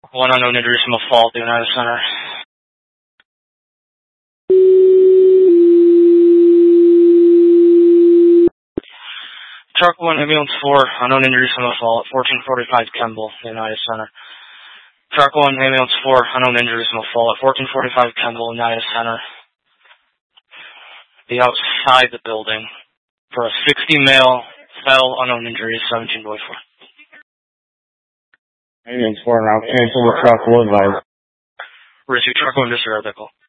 One unknown injuries from a fall at the United Center. Truck 1, ambulance 4, unknown injuries from a fall at 1445 Kemble, the United Center. Truck 1, ambulance 4, unknown injuries from a fall at 1445 Kemble, United Center. Be outside the building for a 60 male, fell, unknown injuries, 17 boy 4. Ambulance 4 now, cancel the truck, will advise. Receive truck 1, disregard that call.